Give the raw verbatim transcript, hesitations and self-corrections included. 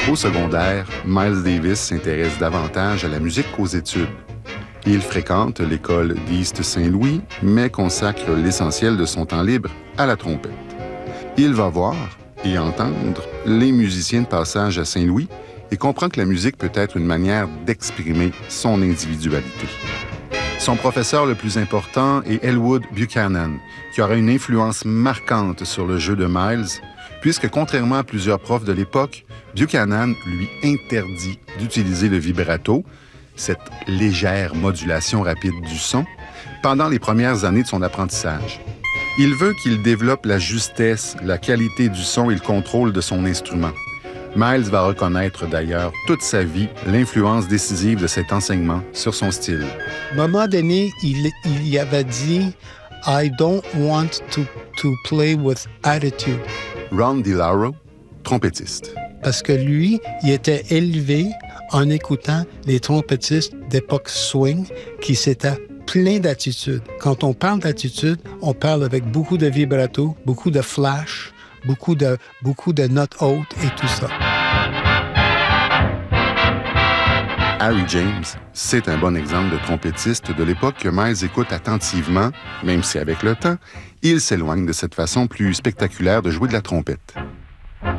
Au secondaire, Miles Davis s'intéresse davantage à la musique qu'aux études. Il fréquente l'école d'East Saint-Louis, mais consacre l'essentiel de son temps libre à la trompette. Il va voir et entendre les musiciens de passage à Saint-Louis et comprend que la musique peut être une manière d'exprimer son individualité. Son professeur le plus important est Elwood Buchanan, qui aura une influence marquante sur le jeu de Miles, puisque contrairement à plusieurs profs de l'époque, Buchanan lui interdit d'utiliser le vibrato, cette légère modulation rapide du son, pendant les premières années de son apprentissage. Il veut qu'il développe la justesse, la qualité du son et le contrôle de son instrument. Miles va reconnaître d'ailleurs toute sa vie l'influence décisive de cet enseignement sur son style. À un moment donné, il, il y avait dit « I don't want to, to play with attitude ». Ron DiLauro, trompettiste. Parce que lui, il était élevé en écoutant les trompettistes d'époque swing qui s'étaient plein d'attitude. Quand on parle d'attitude, on parle avec beaucoup de vibrato, beaucoup de flash, beaucoup de, beaucoup de notes hautes et tout ça. Harry James, c'est un bon exemple de trompettiste de l'époque que Miles écoute attentivement, même si avec le temps, il s'éloigne de cette façon plus spectaculaire de jouer de la trompette.